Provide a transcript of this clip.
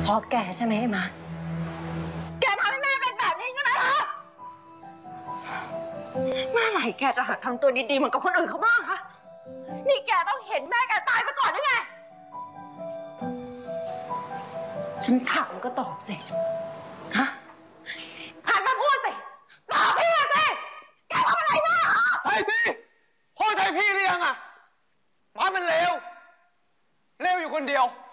เพราะแกใช่ไหมไอ้มาแกทำให้แม่เป็นแบบนี้ใช่ไหมคะเมื่อไหร่แกจะหัดทำตัวดีๆเหมือนกับคนอื่นเขาบ้างคะนี่แกต้องเห็นแม่แกตายไปก่อนหรือไงฉันถามก็ตอบสิฮะหันมาพูดสิตอบพี่มาสิแกทำอะไรแม่เหรอใช่สิพ่อใจพี่หรือยังอะม้ามันเลวอยู่คนเดียว